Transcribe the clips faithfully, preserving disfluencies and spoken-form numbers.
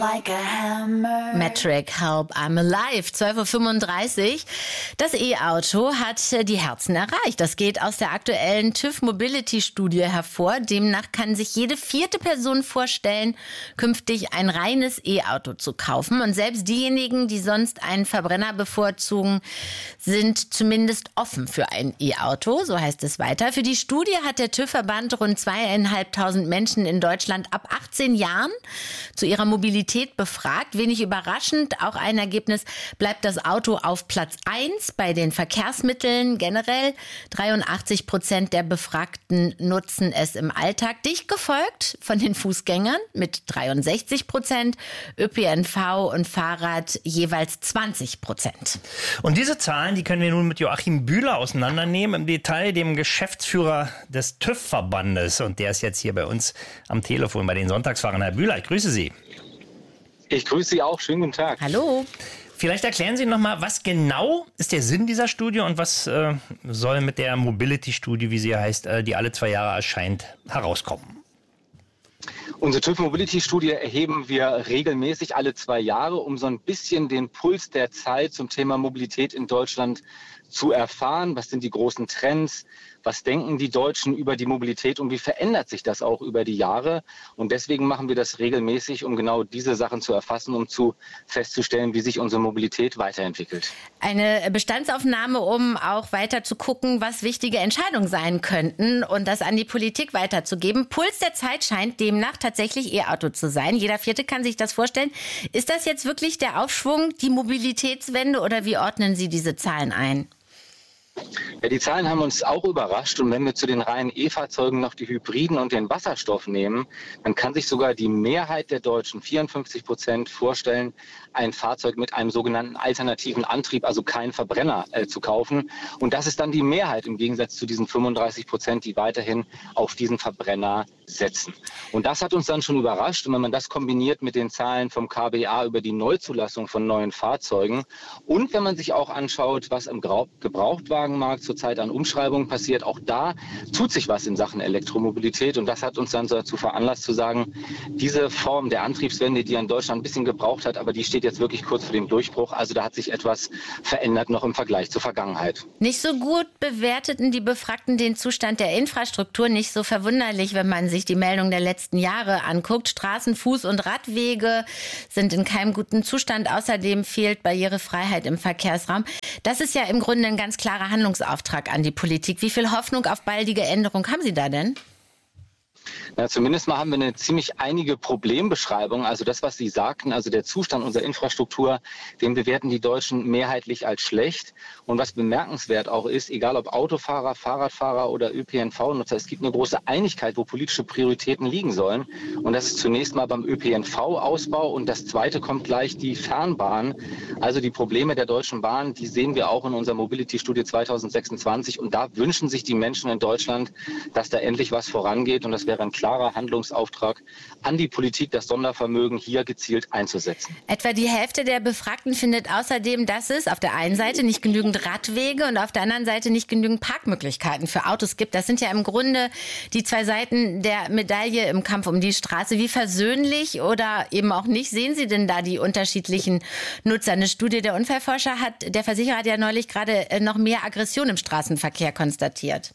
like a hammer. Metric, Help, I'm Alive, zwölf Uhr fünfunddreißig. Das E-Auto hat die Herzen erreicht. Das geht aus der aktuellen TÜV Mobility Studie hervor. Demnach kann sich jede vierte Person vorstellen, künftig ein reines E-Auto zu kaufen. Und selbst diejenigen, die sonst einen Verbrenner bevorzugen, sind zumindest offen für ein E-Auto. So heißt es weiter. Für die Studie hat der TÜV-Verband rund zweieinhalbtausend Menschen in Deutschland ab achtzehn Jahren zu ihrer Mobilität befragt. Wenig überraschend, auch ein Ergebnis, bleibt das Auto auf Platz eins bei den Verkehrsmitteln generell. dreiundachtzig Prozent der Befragten nutzen es im Alltag. Dicht gefolgt von den Fußgängern mit dreiundsechzig Prozent, Ö P N V und Fahrrad jeweils zwanzig Prozent. Und diese Zahlen, die können wir nun mit Joachim Bühler auseinandernehmen, im Detail, dem Geschäftsführer des TÜV-Verbandes. Und der ist jetzt hier bei uns am Telefon bei den Sonntagsfahrern. Herr Bühler, ich grüße Sie. Ich grüße Sie auch. Schönen guten Tag. Hallo. Vielleicht erklären Sie noch mal, was genau ist der Sinn dieser Studie und was äh, soll mit der Mobility-Studie, wie sie heißt, äh, die alle zwei Jahre erscheint, herauskommen? Unsere TÜV Mobility-Studie erheben wir regelmäßig alle zwei Jahre, um so ein bisschen den Puls der Zeit zum Thema Mobilität in Deutschland zu erfahren. Was sind die großen Trends? Was denken die Deutschen über die Mobilität und wie verändert sich das auch über die Jahre? Und deswegen machen wir das regelmäßig, um genau diese Sachen zu erfassen, um zu festzustellen, wie sich unsere Mobilität weiterentwickelt. Eine Bestandsaufnahme, um auch weiter zu gucken, was wichtige Entscheidungen sein könnten und das an die Politik weiterzugeben. Puls der Zeit scheint demnach tatsächlich E-Auto zu sein. Jeder Vierte kann sich das vorstellen. Ist das jetzt wirklich der Aufschwung, die Mobilitätswende oder wie ordnen Sie diese Zahlen ein? Ja, die Zahlen haben uns auch überrascht und wenn wir zu den reinen E-Fahrzeugen noch die Hybriden und den Wasserstoff nehmen, dann kann sich sogar die Mehrheit der Deutschen, vierundfünfzig Prozent, vorstellen, ein Fahrzeug mit einem sogenannten alternativen Antrieb, also kein Verbrenner, äh, zu kaufen. Und das ist dann die Mehrheit im Gegensatz zu diesen fünfunddreißig Prozent, die weiterhin auf diesen Verbrenner setzen. Und das hat uns dann schon überrascht. Und wenn man das kombiniert mit den Zahlen vom K B A über die Neuzulassung von neuen Fahrzeugen und wenn man sich auch anschaut, was im Gebrauchtwagenmarkt zurzeit an Umschreibungen passiert, auch da tut sich was in Sachen Elektromobilität. Und das hat uns dann dazu veranlasst zu sagen, diese Form der Antriebswende, die in Deutschland ein bisschen gebraucht hat, aber die steht jetzt wirklich kurz vor dem Durchbruch. Also da hat sich etwas verändert noch im Vergleich zur Vergangenheit. Nicht so gut bewerteten die Befragten den Zustand der Infrastruktur. Nicht so verwunderlich, wenn man sich die Meldung der letzten Jahre anguckt. Straßen, Fuß- und Radwege sind in keinem guten Zustand. Außerdem fehlt Barrierefreiheit im Verkehrsraum. Das ist ja im Grunde ein ganz klarer Handlungsauftrag an die Politik. Wie viel Hoffnung auf baldige Änderung haben Sie da denn? Na, zumindest mal haben wir eine ziemlich einige Problembeschreibung. Also das, was Sie sagten, also der Zustand unserer Infrastruktur, den bewerten die Deutschen mehrheitlich als schlecht. Und was bemerkenswert auch ist, egal ob Autofahrer, Fahrradfahrer oder Ö P N V-Nutzer, es gibt eine große Einigkeit, wo politische Prioritäten liegen sollen. Und das ist zunächst mal beim Ö P N V-Ausbau und das zweite kommt gleich die Fernbahn. Also die Probleme der Deutschen Bahn, die sehen wir auch in unserer Mobility-Studie zweitausendsechsundzwanzig. Und da wünschen sich die Menschen in Deutschland, dass da endlich was vorangeht. Und das wäre ein klarer Handlungsauftrag an die Politik, das Sondervermögen hier gezielt einzusetzen. Etwa die Hälfte der Befragten findet außerdem, dass es auf der einen Seite nicht genügend Radwege und auf der anderen Seite nicht genügend Parkmöglichkeiten für Autos gibt. Das sind ja im Grunde die zwei Seiten der Medaille im Kampf um die Straße. Wie versöhnlich oder eben auch nicht sehen Sie denn da die unterschiedlichen Nutzer? Eine Studie der Unfallforscher hat, der Versicherer hat ja neulich gerade noch mehr Aggression im Straßenverkehr konstatiert.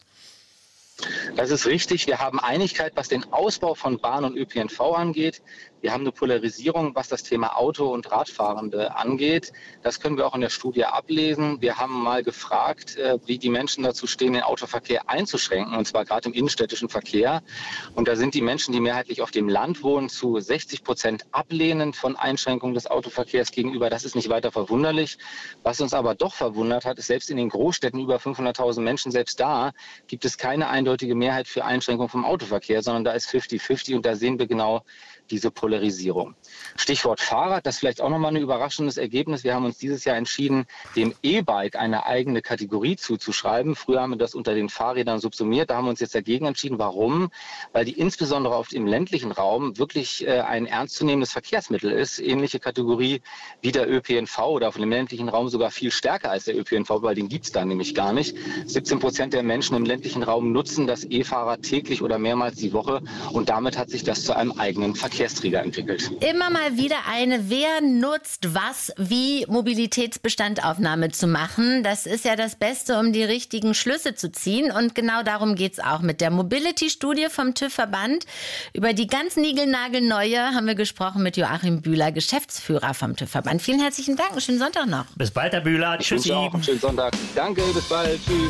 Das ist richtig. Wir haben Einigkeit, was den Ausbau von Bahn und Ö P N V angeht. Wir haben eine Polarisierung, was das Thema Auto- und Radfahrende angeht. Das können wir auch in der Studie ablesen. Wir haben mal gefragt, wie die Menschen dazu stehen, den Autoverkehr einzuschränken, und zwar gerade im innenstädtischen Verkehr. Und da sind die Menschen, die mehrheitlich auf dem Land wohnen, zu sechzig Prozent ablehnend von Einschränkungen des Autoverkehrs gegenüber. Das ist nicht weiter verwunderlich. Was uns aber doch verwundert hat, ist, selbst in den Großstädten über fünfhunderttausend Menschen, selbst da gibt es keine eindeutige Mehrheit für Einschränkungen vom Autoverkehr, sondern da ist fünfzig fünfzig und da sehen wir genau diese Polarisierung. Stichwort Fahrrad, das ist vielleicht auch nochmal ein überraschendes Ergebnis. Wir haben uns dieses Jahr entschieden, dem E-Bike eine eigene Kategorie zuzuschreiben. Früher haben wir das unter den Fahrrädern subsumiert, da haben wir uns jetzt dagegen entschieden. Warum? Weil die insbesondere auf dem ländlichen Raum wirklich äh, ein ernstzunehmendes Verkehrsmittel ist. Ähnliche Kategorie wie der Ö P N V oder auf dem ländlichen Raum sogar viel stärker als der Ö P N V, weil den gibt es da nämlich gar nicht. siebzehn Prozent der Menschen im ländlichen Raum nutzen das E-Fahrrad täglich oder mehrmals die Woche und damit hat sich das zu einem eigenen Verkehrsträger wieder entwickelt. Immer mal wieder eine, wer nutzt was, wie Mobilitätsbestandaufnahme zu machen. Das ist ja das Beste, um die richtigen Schlüsse zu ziehen. Und genau darum geht's auch mit der Mobility-Studie vom TÜV-Verband. Über die ganz niegelnagelneue haben wir gesprochen mit Joachim Bühler, Geschäftsführer vom TÜV-Verband. Vielen herzlichen Dank. Schönen Sonntag noch. Bis bald, Herr Bühler. Ich Tschüssi. wünsche auch einen schönen Sonntag. Danke, bis bald. Tschüss.